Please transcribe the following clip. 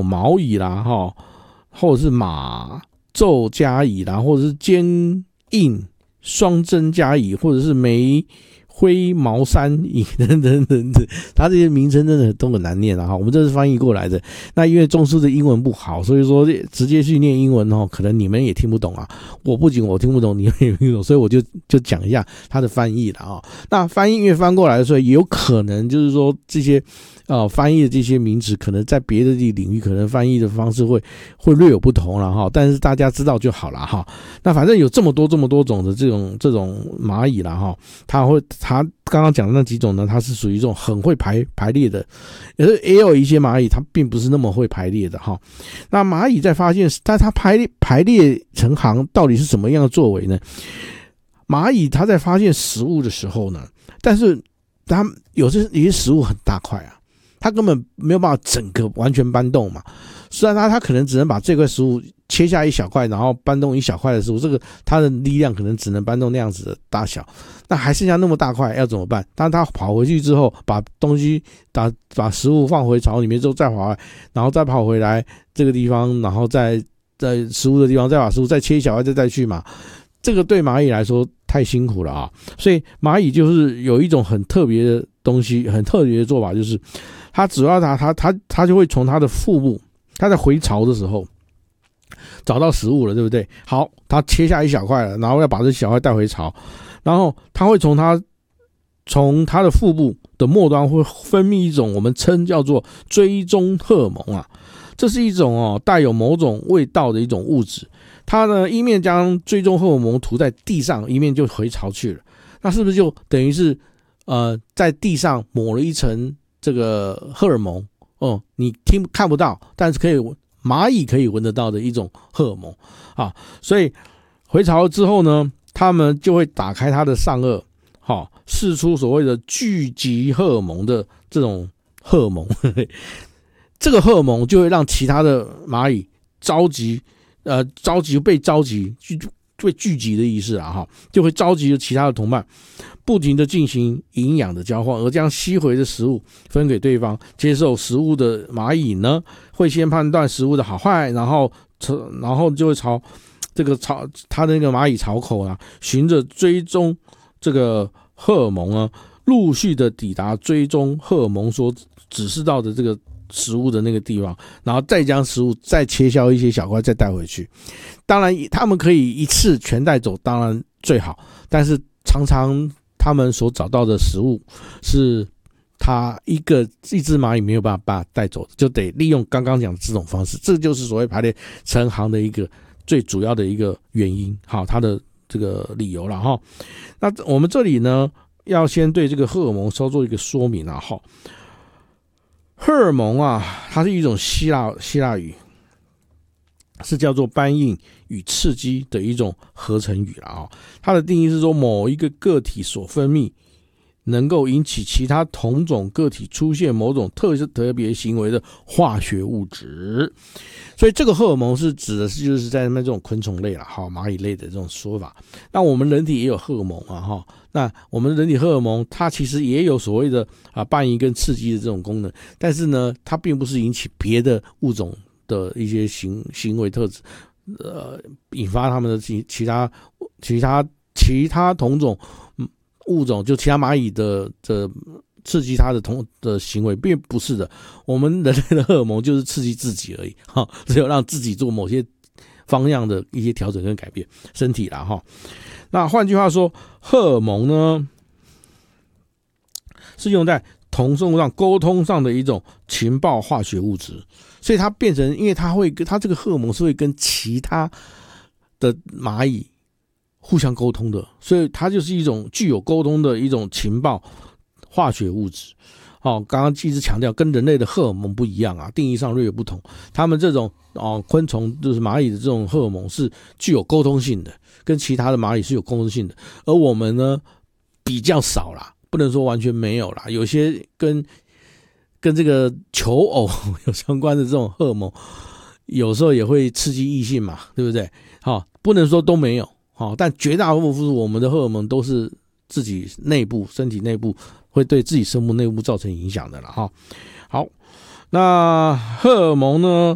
毛蚁啦或者是马胄加蚁啦，或者是坚硬双针加蚁，或者是梅灰毛山蚁等等等等，它这些名称真的都很难念啊！我们这是翻译过来的。那因为中书的英文不好，所以说直接去念英文可能你们也听不懂啊。不仅我听不懂，你们也听不懂，所以我就讲一下它的翻译了啊。那翻译因为翻过来的时候，也有可能就是说这些翻译的这些名词，可能在别的领域可能翻译的方式会略有不同了哈。但是大家知道就好了哈。那反正有这么多种的这种蚂蚁啦哈，它刚刚讲的那几种呢，它是属于这种很会排列的，也有一些蚂蚁它并不是那么会排列的哈。那蚂蚁在发现，但它排列成行到底是什么样的作为呢？蚂蚁它在发现食物的时候呢，但是它有些食物很大块啊，它根本没有办法整个完全搬动嘛。虽然它可能只能把这块食物切下一小块，然后搬动一小块的食物，这个它的力量可能只能搬动那样子的大小，那还剩下那么大块要怎么办？当它跑回去之后，把东西把食物放回巢里面之后再跑来，然后再跑回来这个地方，然后在食物的地方再把食物再切一小块再去嘛，这个对蚂蚁来说太辛苦了啊！所以蚂蚁就是有一种很特别的东西，很特别的做法，就是它只要它就会从它的腹部，它在回巢的时候找到食物了，对不对？好，它切下一小块了，然后要把这小块带回巢，然后它会从它的腹部的末端会分泌一种我们称叫做追踪荷尔蒙啊，这是一种带有某种味道的一种物质。它呢一面将追踪荷尔蒙涂在地上，一面就回巢去了。那是不是就等于是在地上抹了一层这个荷尔蒙？你看不到，但是蚂蚁可以闻得到的一种荷尔蒙啊。所以回巢之后呢，它们就会打开它的上颚，释出所谓的聚集荷尔蒙的这种荷尔蒙，这个荷尔蒙就会让其他的蚂蚁被聚集的意思啊，就会召集其他的同伴，不停的进行营养的交换，而将吸回的食物分给对方。接受食物的蚂蚁呢，会先判断食物的好坏，然后就会朝它的那个蚂蚁巢口啊，循着追踪这个荷尔蒙啊，陆续的抵达追踪荷尔蒙所指示到的这个食物的那个地方，然后再将食物再切削一些小块再带回去。当然他们可以一次全带走，当然最好，但是常常他们所找到的食物是一只蚂蚁没有办法把它带走的，就得利用刚刚讲的这种方式。这就是所谓排列成行的一个最主要的一个原因，它的这个理由了哈。那我们这里呢要先对这个荷尔蒙稍做一个说明啊哈。荷尔蒙啊，它是一种希腊语，是叫做搬应与刺激的一种合成语啦。它的定义是说，某一个个体所分泌能够引起其他同种个体出现某种特别行为的化学物质。所以这个荷尔蒙是指的是就是在这种昆虫类啦，蚂蚁类的这种说法。那我们人体也有荷尔蒙啊，那我们人体荷尔蒙它其实也有所谓的伴应跟刺激的这种功能，但是呢，它并不是引起别的物种的一些行为特质，引发他们的其他同种物种，就其他蚂蚁的刺激它的行为，并不是的。我们人类的荷尔蒙就是刺激自己而已，只有让自己做某些方向的一些调整跟改变身体啦哈。那换句话说，荷尔蒙呢是用在同生物上沟通上的一种情报化学物质，所以它变成，因为它这个荷尔蒙是会跟其他的蚂蚁互相沟通的，所以它就是一种具有沟通的一种情报化学物质。刚刚一直强调跟人类的荷尔蒙不一样啊，定义上略有不同。他们这种昆虫就是蚂蚁的这种荷尔蒙是具有沟通性的，跟其他的蚂蚁是有沟通性的，而我们呢比较少啦，不能说完全没有啦，有些跟这个求偶有相关的这种荷尔蒙，有时候也会刺激异性嘛，对不对？不能说都没有，但绝大部分我们的荷尔蒙都是自己身体内部会对自己生物内部造成影响的了哈。好，那荷尔蒙呢